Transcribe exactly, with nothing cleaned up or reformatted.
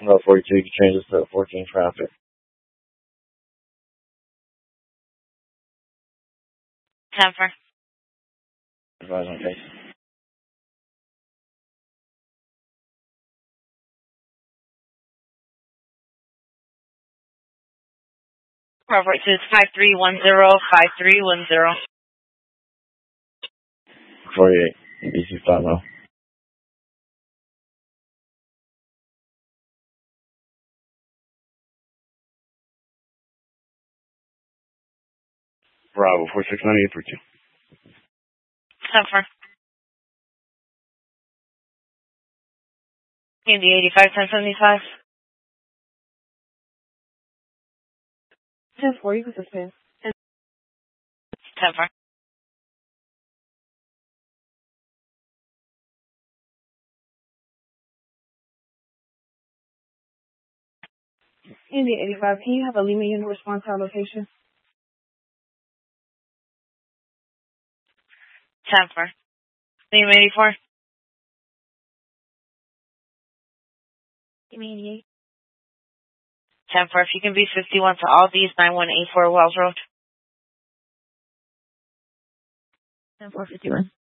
No, forty-two, you can change this to fourteen traffic. ten four. Advise on case. Robert two is five three one zero five three one zero. forty-eight, B C five oh. Bravo, four six nine eight three two. ten four. Indy eighty-five ten seventy-five. ten four, you can suspend. ten four. Indy eighty-five, can you have a Lima unit respond to our location? ten four. Lima eighty-four. Lima eighty-eight. ten four. If you can be fifty-one to all these, nine one eight four Wells Road. ten four fifty-one.